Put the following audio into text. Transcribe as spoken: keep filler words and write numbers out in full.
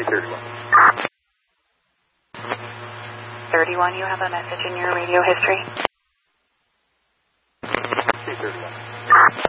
thirty-one. thirty-one, you have a message in your radio history. thirty-one.